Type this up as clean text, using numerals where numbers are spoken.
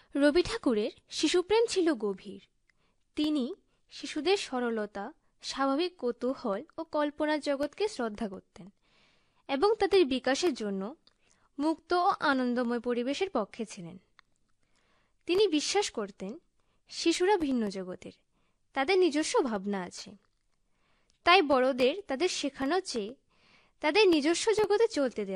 রবি ঠাকুরের শিশুপ্রেম ছিল গভীর। তিনি শিশুদের সরলতা, স্বাভাবিক কৌতূহল ও কল্পনার জগৎকে শ্রদ্ধা করতেন এবং তাদের বিকাশের জন্য মুক্ত ও আনন্দময় পরিবেশের পক্ষে ছিলেন। তিনি বিশ্বাস করতেন শিশুরা ভিন্ন জগতের, তাদের নিজস্ব ভাবনা আছে, তাই বড়দের তাদের শেখানোর চেয়ে তাদের নিজস্ব জগতে চলতে দেওয়া